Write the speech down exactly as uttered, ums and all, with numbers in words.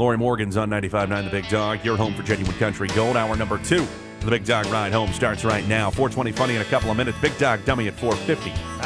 Lori Morgan's on ninety-five point nine The Big Dog. Your home for genuine country gold. Hour number two. The Big Dog Ride Home starts right now. four twenty funny in a couple of minutes. Big Dog Dummy at four fifty.